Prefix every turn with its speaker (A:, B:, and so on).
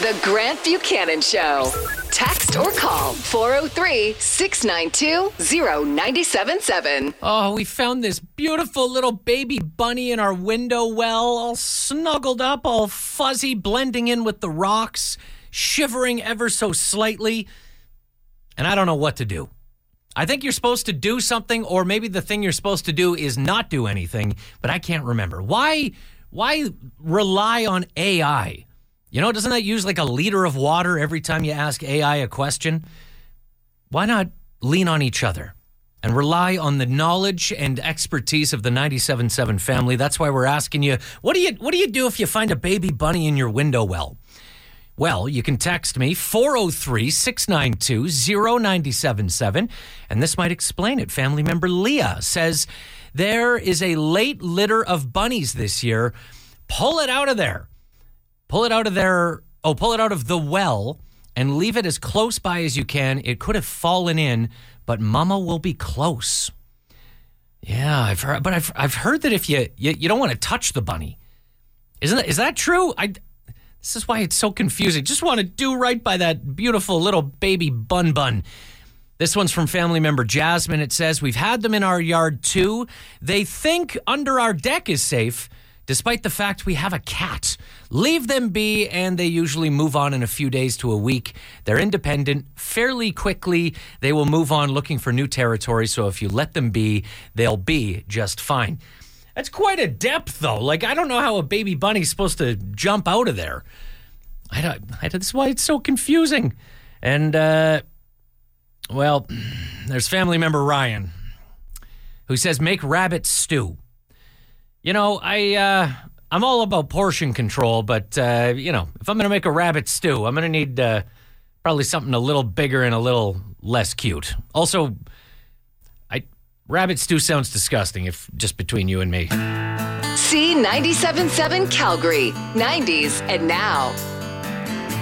A: The Grant Buchanan Show. Text or call 403-692-0977.
B: Oh, we found this beautiful little baby bunny in our window well, all snuggled up, all fuzzy, blending in with the rocks, shivering ever so slightly. And I don't know what to do. I think you're supposed to do something, or maybe the thing you're supposed to do is not do anything, but I can't remember. Why rely on AI? You know, doesn't that use like a liter of water every time you ask AI a question? Why not lean on each other and rely on the knowledge and expertise of the 97.7 family? That's why we're asking you, what do you do if you find a baby bunny in your window well? Well, you can text me 403-692-0977, and this might explain it. Family member Leah says there is a late litter of bunnies this year. Pull it out of there. Pull it out of the well and leave it as close by as you can. It could have fallen in, but Mama will be close. Yeah, I've heard that if you don't want to touch the bunny. Is that true? This is why it's so confusing. Just want to do right by that beautiful little baby bun. This one's from family member Jasmine. It says, we've had them in our yard too. They think under our deck is safe, despite the fact we have a cat. Leave them be, and they usually move on in a few days to a week. They're independent. Fairly quickly, they will move on looking for new territory, so if you let them be, they'll be just fine. That's quite a depth, though. Like, I don't know how a baby bunny's supposed to jump out of there. That's why it's so confusing. And, well, there's family member Ryan, who says, make rabbit stew. You know, I'm all about portion control, but, if I'm going to make a rabbit stew, I'm going to need probably something a little bigger and a little less cute. Also, rabbit stew sounds disgusting, if just between you and me.
A: C97.7 Calgary, 90s and now.